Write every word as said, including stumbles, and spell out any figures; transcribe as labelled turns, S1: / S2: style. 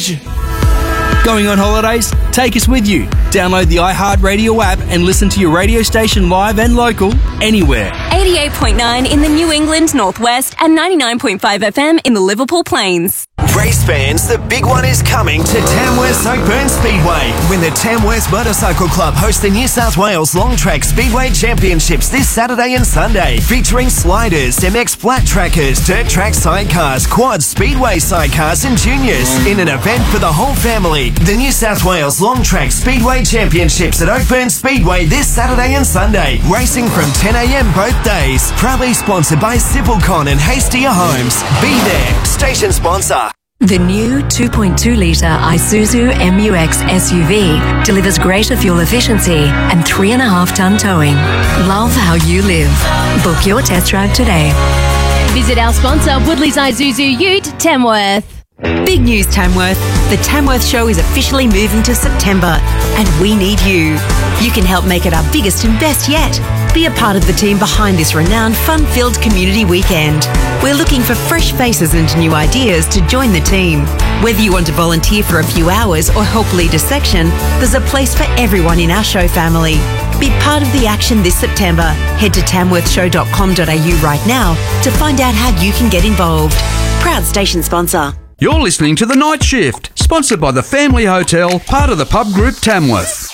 S1: Going on holidays? Take us with you. Download the iHeartRadio app and listen to your radio station live and local anywhere.
S2: eighty-eight point nine in the New England Northwest and ninety-nine point five F M in the Liverpool Plains.
S3: Race fans, the big one is coming to Tamworth Oakburn Speedway when the Tamworth Motorcycle Club host the New South Wales Long Track Speedway Championships this Saturday and Sunday, featuring sliders, M X flat trackers, dirt track sidecars, quads, speedway sidecars and juniors in an event for the whole family. The New South Wales Long Track Speedway Championships at Oakburn Speedway this Saturday and Sunday, racing from ten a m both days. Proudly sponsored by Sipplecon and Hastia Homes. Be there. Station sponsor.
S4: The new two point two litre Isuzu M U X S U V delivers greater fuel efficiency and three point five tonne towing. Love how you live. Book your test drive today.
S5: Visit our sponsor, Woodley's Isuzu Ute, Tamworth.
S6: Big news, Tamworth. The Tamworth Show is officially moving to September, and we need you. You can help make it our biggest and best yet. Be a part of the team behind this renowned, fun-filled community weekend. We're looking for fresh faces and new ideas to join the team. Whether you want to volunteer for a few hours or help lead a section, there's a place for everyone in our show family. Be part of the action this September. Head to tamworth show dot com dot a u right now to find out how you can get involved. Proud station sponsor.
S7: You're listening to The Night Shift, sponsored by the Family Hotel, part of the Pub Group Tamworth.